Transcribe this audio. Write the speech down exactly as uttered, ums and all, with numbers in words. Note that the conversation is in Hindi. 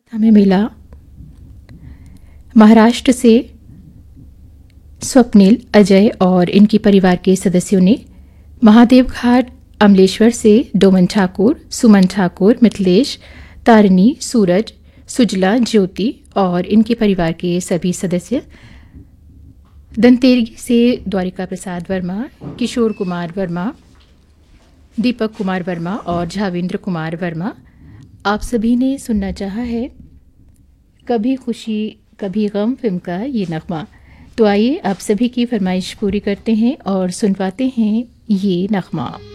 हमें मिला महाराष्ट्र से स्वप्निल, अजय और इनके परिवार के सदस्यों ने महादेव घाट अमलेश्वर से डोमन ठाकुर, सुमन ठाकुर, मिथिलेश, तारिणी, सूरज, सुजला, ज्योति और इनके परिवार के सभी सदस्य, दंतेरी से द्वारिका प्रसाद वर्मा, किशोर कुमार वर्मा, दीपक कुमार वर्मा और झावेंद्र कुमार वर्मा, आप सभी ने सुनना चाहा है कभी खुशी कभी गम फिल्म का ये नगमा। तो आइए आप सभी की फरमाइश पूरी करते हैं और सुनवाते हैं ये नगमा।